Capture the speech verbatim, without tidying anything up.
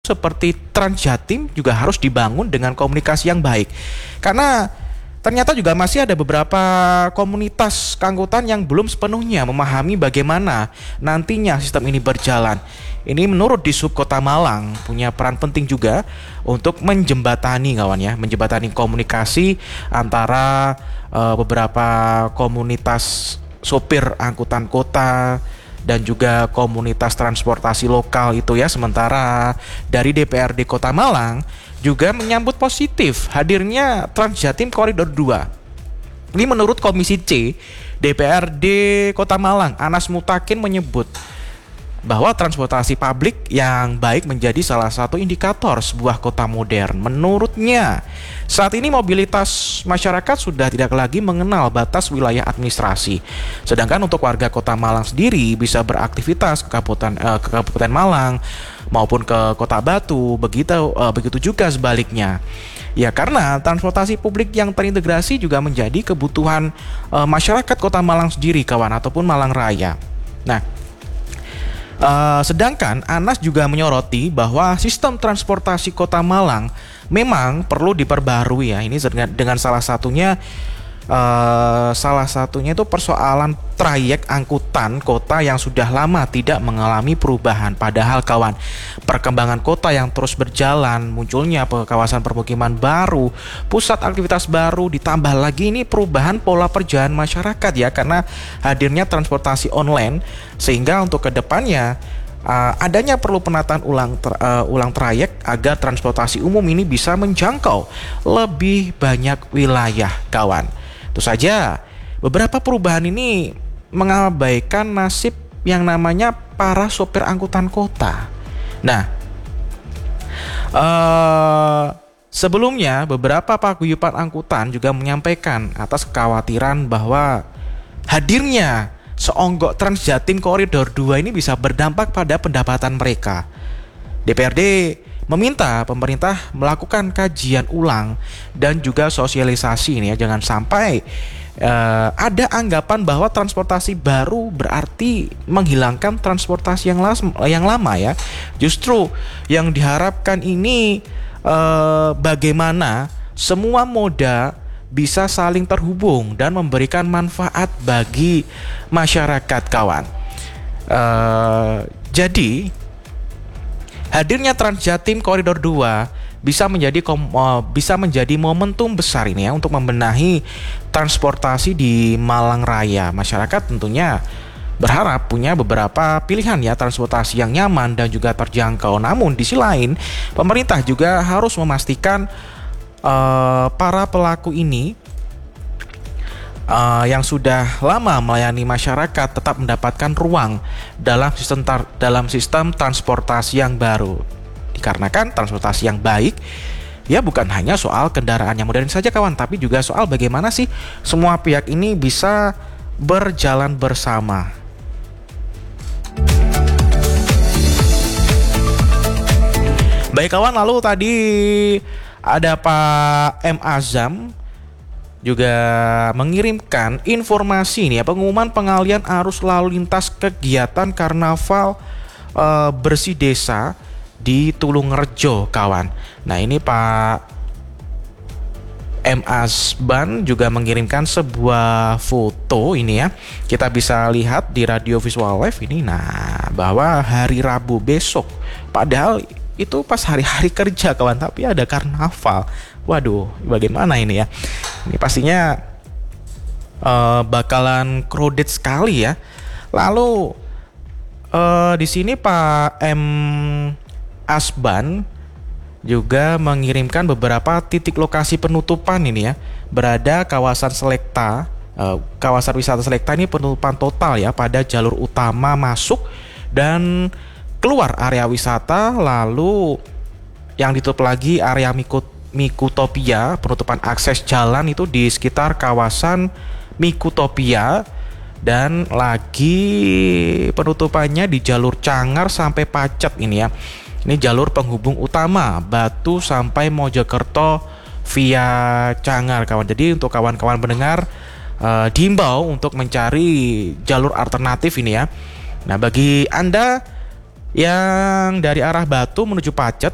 seperti Transjatim juga harus dibangun dengan komunikasi yang baik. Karena ternyata juga masih ada beberapa komunitas keangkutan yang belum sepenuhnya memahami bagaimana nantinya sistem ini berjalan. Ini menurut Dishub Kota Malang punya peran penting juga untuk menjembatani kawan ya, menjembatani komunikasi antara uh, beberapa komunitas sopir angkutan kota dan juga komunitas transportasi lokal itu ya. Sementara dari D P R D Kota Malang juga menyambut positif hadirnya Transjatim Koridor dua. Ini menurut Komisi C D P R D Kota Malang, Anas Mutakin menyebut bahwa transportasi publik yang baik menjadi salah satu indikator sebuah kota modern. Menurutnya, saat ini mobilitas masyarakat sudah tidak lagi mengenal batas wilayah administrasi. Sedangkan untuk warga Kota Malang sendiri bisa beraktivitas ke Kabupaten, eh, ke Kabupaten Malang maupun ke Kota Batu, begitu eh, begitu juga sebaliknya. Ya, karena transportasi publik yang terintegrasi juga menjadi kebutuhan eh, masyarakat Kota Malang sendiri, kawan, ataupun Malang Raya. Nah, Uh, sedangkan Anas juga menyoroti bahwa sistem transportasi Kota Malang memang perlu diperbarui ya. Ini dengan, dengan salah satunya uh, salah satunya itu persoalan trayek angkutan kota yang sudah lama tidak mengalami perubahan. Padahal kawan, perkembangan kota yang terus berjalan, munculnya kawasan permukiman baru, pusat aktivitas baru, ditambah lagi ini perubahan pola perjalanan masyarakat ya, karena hadirnya transportasi online, sehingga untuk kedepannya uh, adanya perlu penataan ulang ter, uh, ulang trayek agar transportasi umum ini bisa menjangkau lebih banyak wilayah, kawan. Itu saja, beberapa perubahan ini mengabaikan nasib yang namanya para sopir angkutan kota. Nah, uh, sebelumnya beberapa paguyuban angkutan juga menyampaikan atas kekhawatiran bahwa hadirnya seonggok Transjatim Koridor dua ini bisa berdampak pada pendapatan mereka. D P R D meminta pemerintah melakukan kajian ulang dan juga sosialisasi ini ya, jangan sampai uh, ada anggapan bahwa transportasi baru berarti menghilangkan transportasi yang, las- yang lama ya. Justru yang diharapkan ini uh, bagaimana semua moda bisa saling terhubung dan memberikan manfaat bagi masyarakat, kawan. Uh, jadi hadirnya Transjatim Koridor dua bisa menjadi kom, uh, bisa menjadi momentum besar ini ya untuk membenahi transportasi di Malang Raya. Masyarakat tentunya berharap punya beberapa pilihan ya transportasi yang nyaman dan juga terjangkau. Namun di sisi lain, pemerintah juga harus memastikan uh, para pelaku ini Uh, yang sudah lama melayani masyarakat tetap mendapatkan ruang dalam sistem tar- dalam sistem transportasi yang baru. Dikarenakan transportasi yang baik ya bukan hanya soal kendaraan yang modern saja, kawan, tapi juga soal bagaimana sih semua pihak ini bisa berjalan bersama. Baik, kawan, lalu tadi ada Pak M. Azam juga mengirimkan informasi nih ya, pengumuman pengalian arus lalu lintas kegiatan karnaval e, bersih desa di Tulungarejo, kawan. Nah, ini Pak M. Azban juga mengirimkan sebuah foto ini ya. Kita bisa lihat di Radio Visual Live ini. Nah, bahwa hari Rabu besok, padahal itu pas hari-hari kerja, kawan, tapi ada karnaval. Waduh, bagaimana ini ya? Ini pastinya uh, bakalan crowded sekali ya. Lalu uh, di sini Pak M. Asban juga mengirimkan beberapa titik lokasi penutupan ini ya. Berada kawasan Selekta, uh, kawasan wisata Selekta ini penutupan total ya pada jalur utama masuk dan keluar area wisata. Lalu yang ditutup lagi area Mikut Mikutopia, penutupan akses jalan itu di sekitar kawasan Mikutopia, dan lagi penutupannya di jalur Cangar sampai Pacet ini ya. Ini jalur penghubung utama Batu sampai Mojokerto via Cangar, kawan. Jadi untuk kawan-kawan pendengar uh, diimbau untuk mencari jalur alternatif ini ya. Nah, bagi Anda yang dari arah Batu menuju Pacet